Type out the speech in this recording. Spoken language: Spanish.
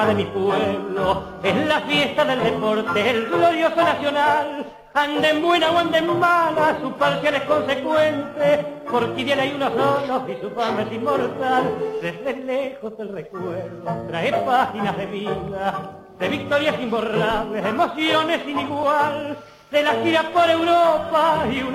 de mi pueblo, es la fiesta del deporte, el glorioso nacional. Anden buena o anden mala, su parcial es consecuente, porque de él hay uno solo y su fama es inmortal. Desde lejos el recuerdo trae páginas de vida, de victorias imborrables, emociones sin igual, de la gira por Europa y una